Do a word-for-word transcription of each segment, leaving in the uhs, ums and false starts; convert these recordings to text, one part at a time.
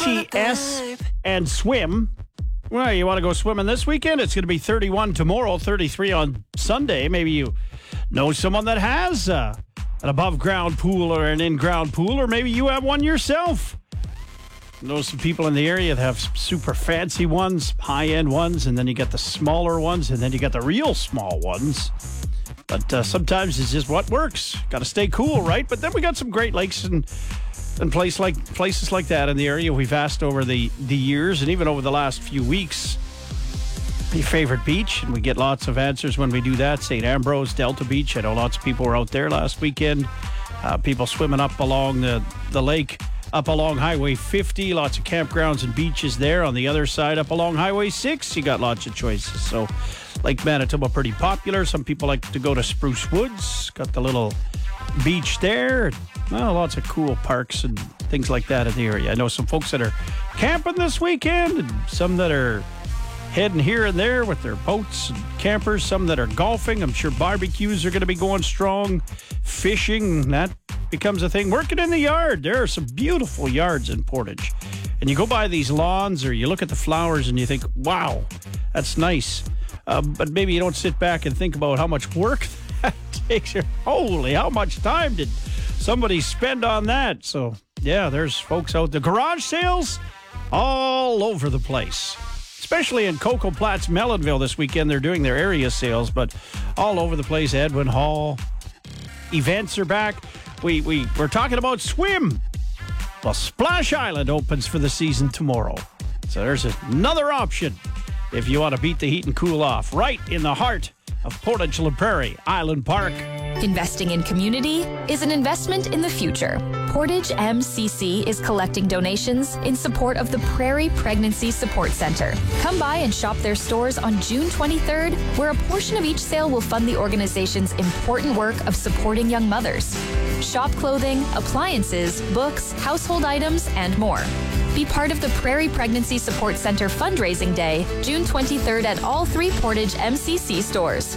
T S and swim. Well, you want to go swimming this weekend? It's going to be thirty-one tomorrow, thirty-three on Sunday. Maybe you know someone that has uh, an above-ground pool or an in-ground pool, or maybe you have one yourself. I know some people in the area that have some super fancy ones, high-end ones, and then you got the smaller ones, and then you got the real small ones. But uh, sometimes it's just what works. Got to stay cool, right? But then we got some great lakes and and place like places like that in the area. We've asked over the, the years and even over the last few weeks, your favorite beach, and we get lots of answers when we do that. Saint Ambrose, Delta Beach. I know lots of people were out there last weekend. Uh, people swimming up along the, the lake, up along Highway fifty. Lots of campgrounds and beaches there. On the other side, up along Highway six, you got lots of choices. So Lake Manitoba pretty popular. Some people like to go to Spruce Woods. Got the little beach there. Well, lots of cool parks and things like that in the area. I know some folks that are camping this weekend, and some that are heading here and there with their boats and campers, some that are golfing. I'm sure barbecues are going to be going strong. Fishing, that becomes a thing. Working in the yard. There are some beautiful yards in Portage. And you go by these lawns or you look at the flowers and you think, wow, that's nice. Uh, but maybe you don't sit back and think about how much work that takes. Holy, how much time did somebody spend on that? So, yeah, there's folks out there. Garage sales all over the place. Especially in Cocoa Platts, Mellonville this weekend. They're doing their area sales, but all over the place. Edwin Hall. Events are back. We, we, we're talking about swim. Well, Splash Island opens for the season tomorrow. So there's another option if you want to beat the heat and cool off. Right in the heart of Portage La Prairie Island Park. Investing in community is an investment in the future. Portage M C C is collecting donations in support of the Prairie Pregnancy Support Center. Come by and shop their stores on June twenty-third, where a portion of each sale will fund the organization's important work of supporting young mothers. Shop clothing, appliances, books, household items, and more. Be part of the Prairie Pregnancy Support Center fundraising day, June twenty-third at all three Portage M C C stores.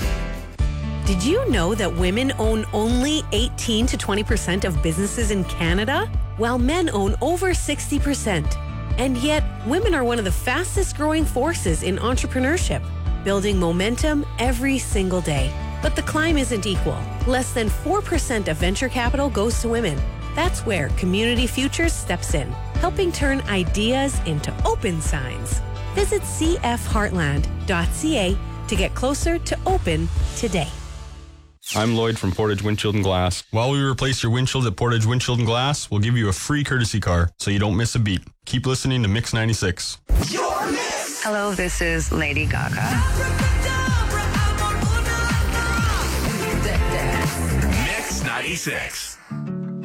Did you know that women own only eighteen to twenty percent of businesses in Canada, while men own over sixty percent? And yet, women are one of the fastest growing forces in entrepreneurship, building momentum every single day. But the climb isn't equal. Less than four percent of venture capital goes to women. That's where Community Futures steps in, helping turn ideas into open signs. Visit c f heartland dot c a to get closer to open today. I'm Lloyd from Portage Windshield and Glass. While we replace your windshield at Portage Windshield and Glass, we'll give you a free courtesy car so you don't miss a beat. Keep listening to Mix ninety-six. Hello, this is Lady Gaga. Mix ninety-six.